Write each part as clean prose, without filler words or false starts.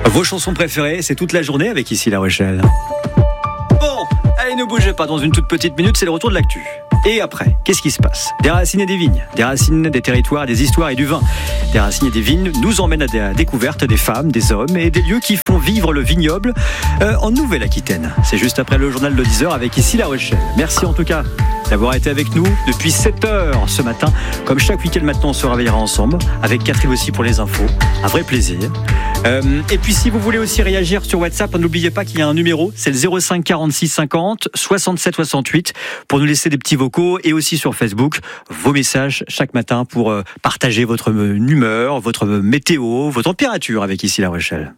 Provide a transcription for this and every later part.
Vos chansons préférées, c'est toute la journée avec Ici La Rochelle. Bon, allez, ne bougez pas, dans une toute petite minute, c'est le retour de l'actu. Et après, qu'est-ce qui se passe ? Des racines et des vignes, des racines, des territoires, des histoires et du vin. Des racines et des vignes nous emmènent à la découverte des femmes, des hommes et des lieux qui font vivre le vignoble en Nouvelle-Aquitaine. C'est juste après le journal de 10h avec Ici La Rochelle. Merci en tout cas d'avoir été avec nous depuis 7h ce matin. Comme chaque week-end maintenant, on se réveillera ensemble, avec Catherine aussi pour les infos. Un vrai plaisir. Et puis si vous voulez aussi réagir sur WhatsApp, n'oubliez pas qu'il y a un numéro, c'est le 05 46 50 67 68 pour nous laisser des petits vocaux, et aussi sur Facebook, vos messages chaque matin pour partager votre humeur, votre météo, votre température avec Ici La Rochelle.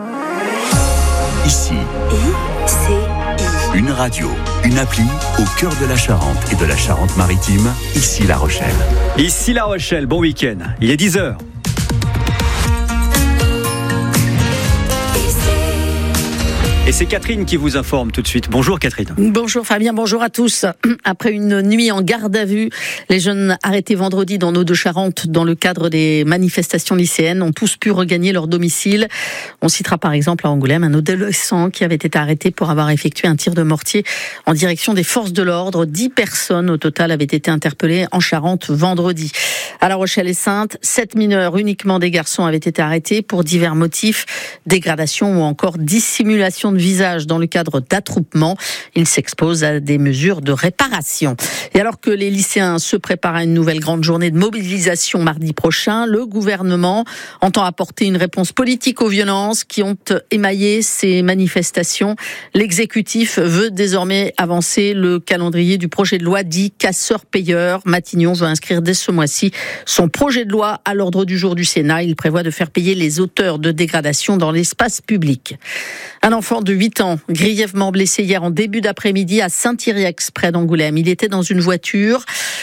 Ici, une radio, une appli au cœur de la Charente et de la Charente-Maritime. Ici La Rochelle. Ici La Rochelle, bon week-end. Il est 10h. Et c'est Catherine qui vous informe tout de suite. Bonjour Catherine. Bonjour Fabien, bonjour à tous. Après une nuit en garde à vue, les jeunes arrêtés vendredi dans Hauts-de-Charente dans le cadre des manifestations lycéennes ont tous pu regagner leur domicile. On citera par exemple à Angoulême un adolescent qui avait été arrêté pour avoir effectué un tir de mortier en direction des forces de l'ordre. 10 personnes au total avaient été interpellées en Charente vendredi. À La Rochelle-et-Sainte, 7 mineurs, uniquement des garçons, avaient été arrêtés pour divers motifs, dégradation ou encore dissimulation de visage dans le cadre d'attroupements. Ils s'exposent à des mesures de réparation. Et alors que les lycéens se préparent à une nouvelle grande journée de mobilisation mardi prochain, le gouvernement entend apporter une réponse politique aux violences qui ont émaillé ces manifestations. L'exécutif veut désormais avancer le calendrier du projet de loi dit casseur-payeur. Matignon veut inscrire dès ce mois-ci son projet de loi à l'ordre du jour du Sénat. Il prévoit de faire payer les auteurs de dégradation dans l'espace public. Un enfant de 8 ans, grièvement blessé hier en début d'après-midi à Saint-Yrieix, près d'Angoulême. Il était dans une voiture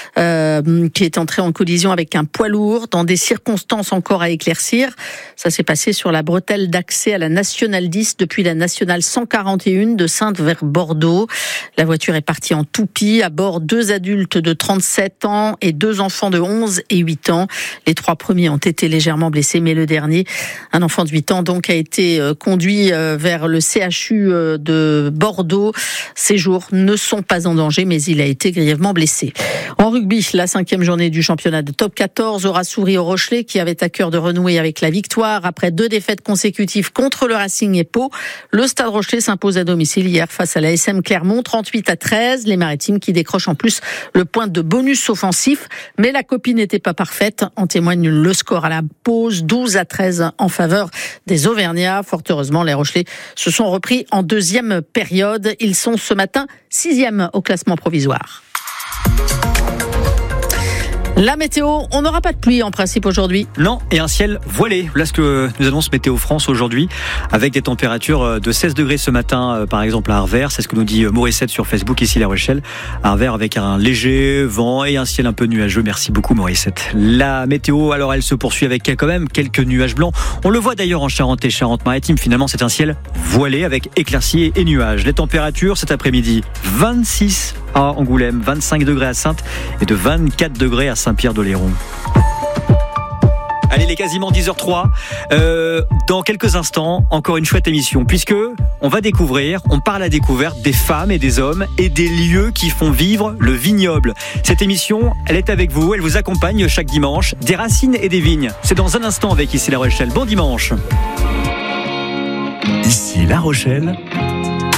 qui est entrée en collision avec un poids lourd dans des circonstances encore à éclaircir. Ça s'est passé sur la bretelle d'accès à la Nationale 10 depuis la Nationale 141 de Saintes vers Bordeaux. La voiture est partie en toupie. À bord, 2 adultes de 37 ans et 2 enfants de 11 et 8 ans. Les 3 premiers ont été légèrement blessés, mais le dernier, un enfant de 8 ans, donc, a été conduit vers le CHU de Bordeaux. Ses jours ne sont pas en danger, mais il a été grièvement blessé. En rugby, la 5e journée du championnat de top 14 aura souri au Rochelais qui avait à cœur de renouer avec la victoire. Après 2 défaites consécutives contre le Racing et Pau, le Stade Rochelais s'impose à domicile hier face à la SM Clermont, 38-13. Les Maritimes qui décrochent en plus le point de bonus offensif. Mais la copie n'était pas parfaite. En témoigne le score à la pause, 12-13 en faveur des Auvergnats. Fort heureusement, les Rochelais se sont repris en deuxième période. Ils sont ce matin 6e au classement provisoire. La météo, on n'aura pas de pluie en principe aujourd'hui. Non, et un ciel voilé. Là, ce que nous annonce Météo France aujourd'hui, avec des températures de 16 degrés ce matin, par exemple à Arvers. C'est ce que nous dit Morissette sur Facebook, Ici La Rochelle. Arvers avec un léger vent et un ciel un peu nuageux. Merci beaucoup Morissette. La météo, alors elle se poursuit avec quand même quelques nuages blancs. On le voit d'ailleurs en Charente et Charente-Maritime. Finalement, c'est un ciel voilé avec éclaircies et nuages. Les températures cet après-midi, 26 à Angoulême, 25 degrés à Saintes et de 24 degrés à Saint-Pierre-d'Oléron. Allez, il est quasiment 10h03. Dans quelques instants, encore une chouette émission, puisque on va découvrir, on part à la découverte des femmes et des hommes et des lieux qui font vivre le vignoble. Cette émission, elle est avec vous, elle vous accompagne chaque dimanche. Des racines et des vignes. C'est dans un instant avec Ici La Rochelle. Bon dimanche. Ici La Rochelle,